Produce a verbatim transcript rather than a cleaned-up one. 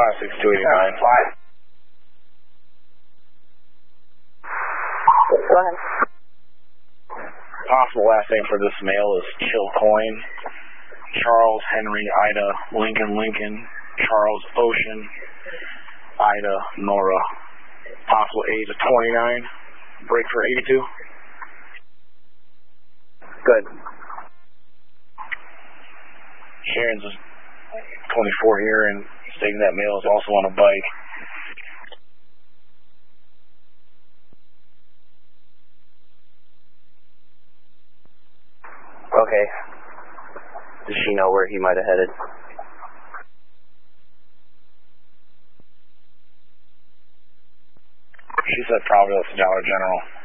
five six two eight nine. Five. Go ahead. Possible last name for this male is Kilcoyne. Charles Henry Ida Lincoln Lincoln. Charles Ocean Ida Nora. Possible age of twenty-nine. Break for eighty-two. Good. Sharon's is twenty-four here, and stating that male is also on a bike. Okay. Does she know where he might have headed? She said probably it's Dollar General.